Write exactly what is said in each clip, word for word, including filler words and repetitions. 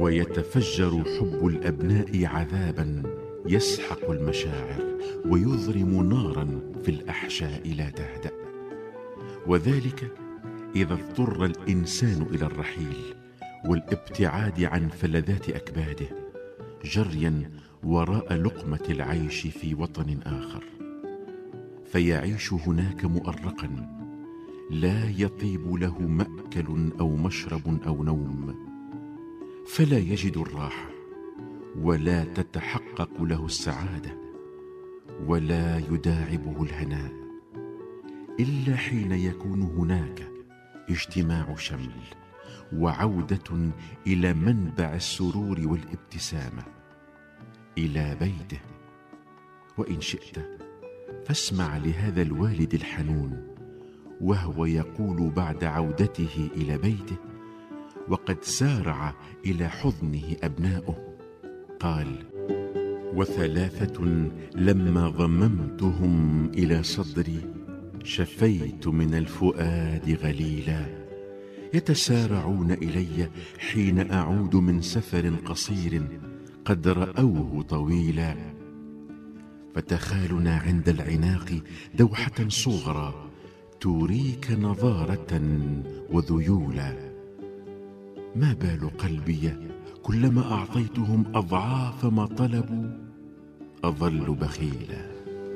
ويتفجر حب الأبناء عذابا يسحق المشاعر ويضرم نارا في الأحشاء لا تهدأ، وذلك إذا اضطر الإنسان إلى الرحيل والابتعاد عن فلذات أكباده جريا وراء لقمة العيش في وطن آخر، فيعيش هناك مؤرقا لا يطيب له مأكل أو مشرب أو نوم، فلا يجد الراحة ولا تتحقق له السعادة ولا يداعبه الهناء إلا حين يكون هناك اجتماع شمل وعودة إلى منبع السرور والابتسامة، إلى بيته. وإن شئت فاسمع لهذا الوالد الحنون وهو يقول بعد عودته إلى بيته وقد سارع إلى حضنه أبناؤه، قال: وثلاثة لما ضممتهم إلى صدري شفيت من الفؤاد غليلا، يتسارعون إلي حين أعود من سفر قصير قد رأوه طويلا، فتخالنا عند العناق دوحة صغرى تريك نضارة وذيولا، ما بال قلبي كلما أعطيتهم أضعاف ما طلبوا أظل بخيلا.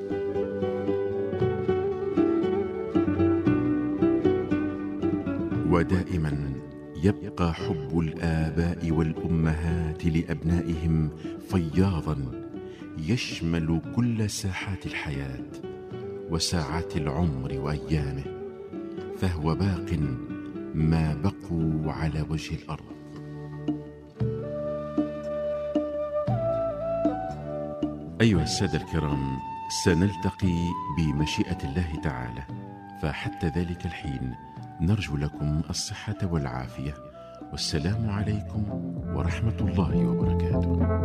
ودائما يبقى حب الآباء والأمهات لأبنائهم فياضا يشمل كل ساحات الحياة وساعات العمر وأيامه، فهو باق ما بقوا على وجه الأرض. أيها السادة الكرام، سنلتقي بمشيئة الله تعالى، فحتى ذلك الحين نرجو لكم الصحة والعافية، والسلام عليكم ورحمة الله وبركاته.